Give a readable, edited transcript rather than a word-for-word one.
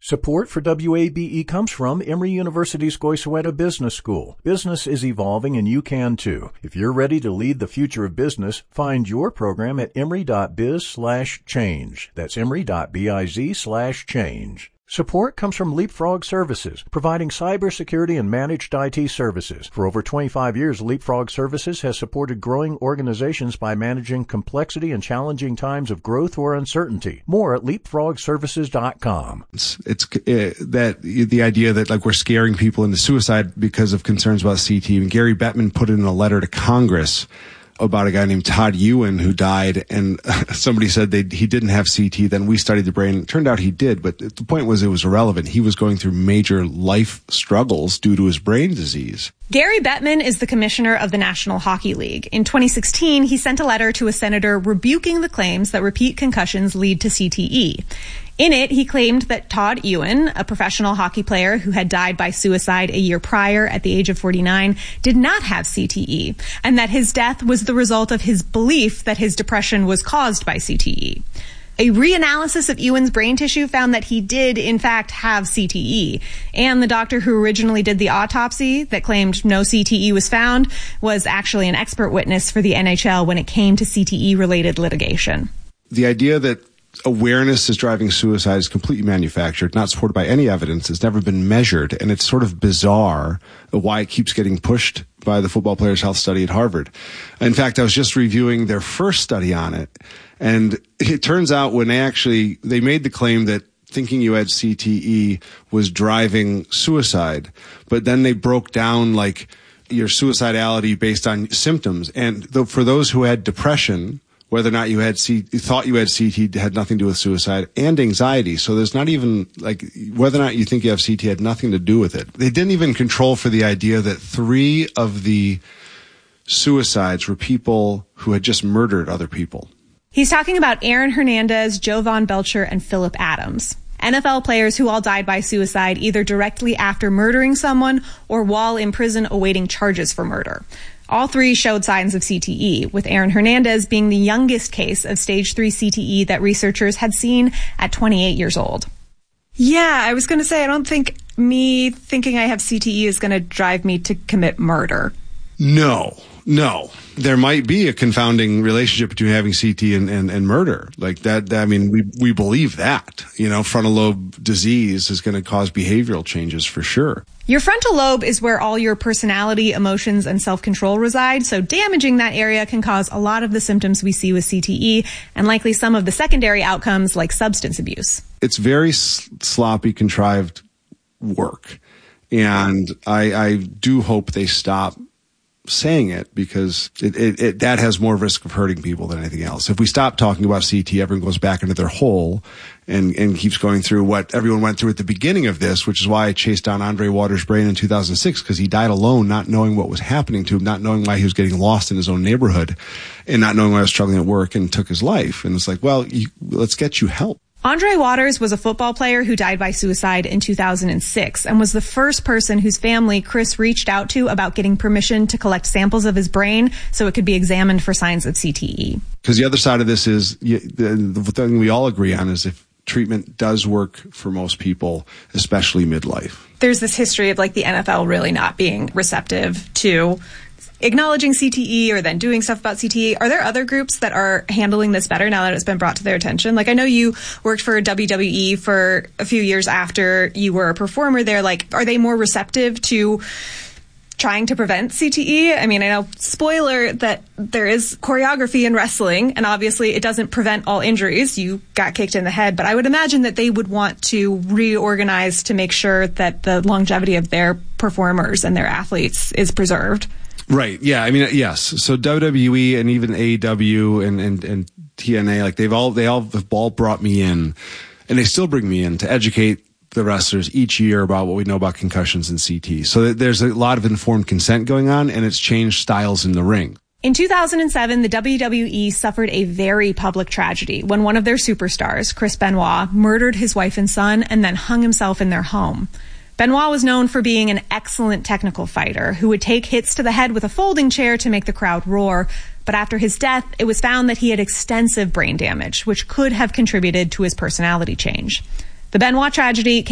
Support for WABE comes from Emory University's Goizueta Business School. Business is evolving and you can too. If you're ready to lead the future of business, find your program at emory.biz/change. That's emory.biz/change. Support comes from Leapfrog Services, providing cybersecurity and managed IT services. For over 25 years, Leapfrog Services has supported growing organizations by managing complexity and challenging times of growth or uncertainty. More at leapfrogservices.com. It's that the idea that like we're scaring people into suicide because of concerns about CT. And Gary Bettman put it in a letter to Congress about a guy named Todd Ewen who died, and somebody said he didn't have CT. Then we studied the brain. It turned out he did, but the point was it was irrelevant. He was going through major life struggles due to his brain disease. Gary Bettman is the commissioner of the National Hockey League. In 2016, he sent a letter to a senator rebuking the claims that repeat concussions lead to CTE. In it, he claimed that Todd Ewen, a professional hockey player who had died by suicide a year prior at the age of 49, did not have CTE, and that his death was the result of his belief that his depression was caused by CTE. A reanalysis of Ewen's brain tissue found that he did, in fact, have CTE, and the doctor who originally did the autopsy that claimed no CTE was found was actually an expert witness for the NHL when it came to CTE-related litigation. The idea that awareness is driving suicide is completely manufactured, not supported by any evidence. It's never been measured, and it's sort of bizarre why it keeps getting pushed by the Football Players' Health Study at Harvard. In fact, I was just reviewing their first study on it, and it turns out when they made the claim that thinking you had CTE was driving suicide, but then they broke down like your suicidality based on symptoms. And for those who had depression, whether or not you thought you had CT had nothing to do with suicide, and anxiety. So there's not even like whether or not you think you have CT had nothing to do with it. They didn't even control for the idea that 3 of the suicides were people who had just murdered other people. He's talking about Aaron Hernandez, Jovan Belcher, and Philip Adams. NFL players who all died by suicide either directly after murdering someone or while in prison awaiting charges for murder. All 3 showed signs of CTE, with Aaron Hernandez being the youngest case of stage 3 CTE that researchers had seen at 28 years old. Yeah, I was going to say, I don't think me thinking I have CTE is going to drive me to commit murder. No. There might be a confounding relationship between having CT and murder. Like that, I mean, we believe that. Frontal lobe disease is going to cause behavioral changes for sure. Your frontal lobe is where all your personality, emotions, and self-control reside, so damaging that area can cause a lot of the symptoms we see with CTE, and likely some of the secondary outcomes like substance abuse. It's very sloppy, contrived work, and I do hope they stop saying it because it that has more risk of hurting people than anything else. If we stop talking about CT, everyone goes back into their hole and keeps going through what everyone went through at the beginning of this, which is why I chased down Andre Waters' brain in 2006, because he died alone, not knowing what was happening to him, not knowing why he was getting lost in his own neighborhood, and not knowing why he was struggling at work, and took his life. And it's like, well, let's get you help. Andre Waters was a football player who died by suicide in 2006 and was the first person whose family Chris reached out to about getting permission to collect samples of his brain so it could be examined for signs of CTE. Because the other side of this is, the thing we all agree on is if treatment does work for most people, especially midlife. There's this history of like the NFL really not being receptive to acknowledging CTE or then doing stuff about CTE. Are there other groups that are handling this better now that it's been brought to their attention? Like, I know you worked for WWE for a few years after you were a performer there. Like, are they more receptive to trying to prevent CTE? I mean, I know, spoiler, that there is choreography in wrestling, and obviously it doesn't prevent all injuries. You got kicked in the head, but I would imagine that they would want to reorganize to make sure that the longevity of their performers and their athletes is preserved. Right. Yeah. I mean, yes. So WWE and even AEW and TNA, like they all brought me in, and they still bring me in to educate the wrestlers each year about what we know about concussions and CT. So there's a lot of informed consent going on, and it's changed styles in the ring. In 2007, the WWE suffered a very public tragedy when one of their superstars, Chris Benoit, murdered his wife and son and then hung himself in their home. Benoit was known for being an excellent technical fighter who would take hits to the head with a folding chair to make the crowd roar. But after his death, it was found that he had extensive brain damage, which could have contributed to his personality change. The Benoit tragedy